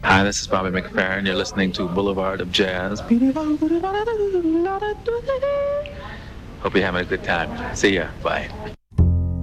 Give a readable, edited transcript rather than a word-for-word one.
Hi, this is Bobby McFerrin. You're listening to Boulevard of Jazz. Hope you're having a good time. See ya. Bye.